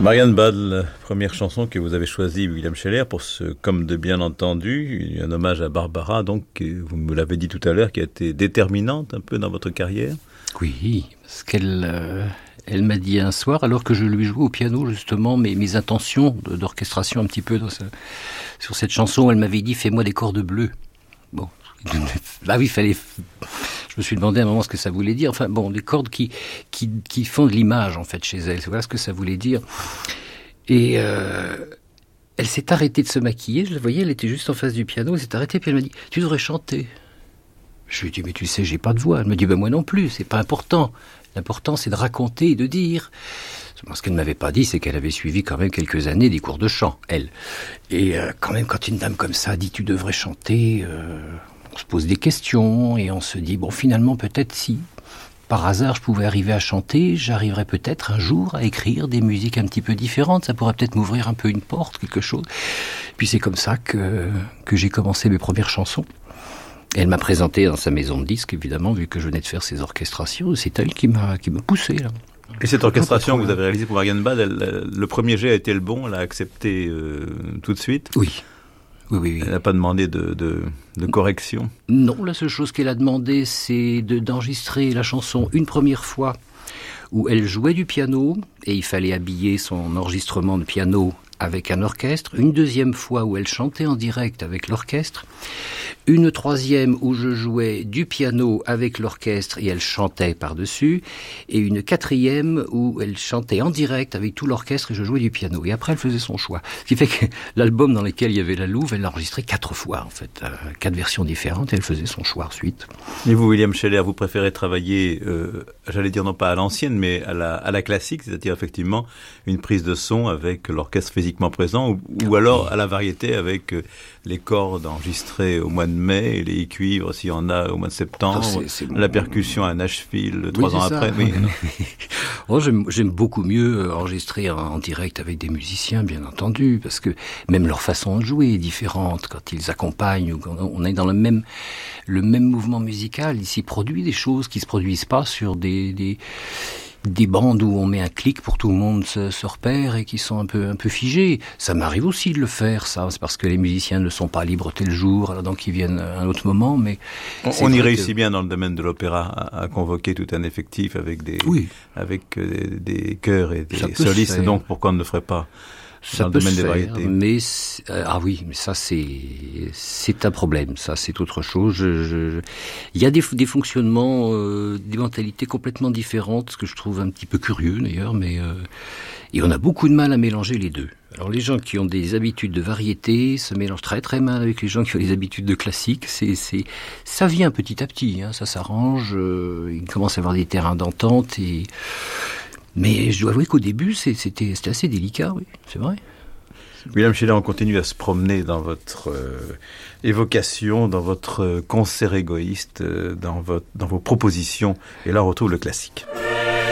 Marianne Bad, la première chanson que vous avez choisie, William Scheller, pour ce Comme de bien entendu, un hommage à Barbara, donc, vous me l'avez dit tout à l'heure, qui a été déterminante un peu dans votre carrière. Oui, parce qu'elle elle m'a dit un soir, alors que je lui jouais au piano justement mes intentions d'orchestration un petit peu sur cette chanson, elle m'avait dit « fais-moi des cordes bleues ». Bon, bah oui, fallait... Je me suis demandé à un moment ce que ça voulait dire. Enfin bon, des cordes qui font de l'image en fait chez elle. Voilà ce que ça voulait dire. Et elle s'est arrêtée de se maquiller. Je la voyais, elle était juste en face du piano. Elle s'est arrêtée puis elle m'a dit « Tu devrais chanter ». Je lui ai dit « Mais tu sais, j'ai pas de voix ». Elle me dit « Ben moi non plus, c'est pas important. L'important c'est de raconter et de dire ». Ce qu'elle ne m'avait pas dit, c'est qu'elle avait suivi quand même quelques années des cours de chant, elle. Et quand même, quand une dame comme ça dit « Tu devrais chanter », on se pose des questions et on se dit, bon, finalement, peut-être si, par hasard, je pouvais arriver à chanter, j'arriverais peut-être un jour à écrire des musiques un petit peu différentes. Ça pourrait peut-être m'ouvrir un peu une porte, quelque chose. Puis c'est comme ça que j'ai commencé mes premières chansons. Et elle m'a présenté dans sa maison de disques, évidemment, vu que je venais de faire ses orchestrations. C'est elle qui m'a poussé, là. Et cette orchestration que vous avez réalisée pour Marianne Bad, le premier jet a été le bon, elle a accepté tout de suite? Oui. Oui. Elle n'a pas demandé de correction? Non, la seule chose qu'elle a demandé, c'est d'enregistrer la chanson une première fois où elle jouait du piano et il fallait habiller son enregistrement de piano avec un orchestre, une deuxième fois où elle chantait en direct avec l'orchestre, une troisième où je jouais du piano avec l'orchestre et elle chantait par-dessus, et une quatrième où elle chantait en direct avec tout l'orchestre et je jouais du piano. Et après, elle faisait son choix. Ce qui fait que l'album dans lequel il y avait La Louve, elle l'a enregistré 4 fois, en fait, 4 versions différentes, et elle faisait son choix ensuite. Et vous, William Scheller, vous préférez travailler, j'allais dire non pas à l'ancienne, mais à la classique, c'est-à-dire effectivement une prise de son avec l'orchestre physiquement présent, ou alors à la variété avec les cordes enregistrées au mois de mai et les cuivres s'il y en a au mois de septembre, la percussion à Nashville 3 ans après. Oui, oh, j'aime beaucoup mieux enregistrer en direct avec des musiciens, bien entendu, parce que même leur façon de jouer est différente quand ils accompagnent ou quand on est dans le même mouvement musical. Il s'y produit des choses qui se produisent pas sur des bandes où on met un clic pour tout le monde se repère et qui sont un peu figées. Ça m'arrive aussi de le faire, ça. C'est parce que les musiciens ne sont pas libres tel jour, alors donc ils viennent à un autre moment, mais... On y réussit bien dans le domaine de l'opéra à convoquer tout un effectif avec des chœurs et des solistes, donc pourquoi on ne le ferait pas ça dans peut le domaine se des faire, variétés? Mais mais ça c'est un problème. Ça c'est autre chose. Il y a des fonctionnements, des mentalités complètement différentes, ce que je trouve un petit peu curieux d'ailleurs. Mais et on a beaucoup de mal à mélanger les deux. Alors les gens qui ont des habitudes de variété se mélangent très très mal avec les gens qui ont des habitudes de classique. Ça vient petit à petit. Ça s'arrange. Il commence à avoir des terrains d'entente et... Mais je dois avouer qu'au début, c'était assez délicat, oui, c'est vrai. William Scheller, on continue à se promener dans votre évocation, dans votre concert égoïste, dans vos propositions. Et là, on retrouve le classique.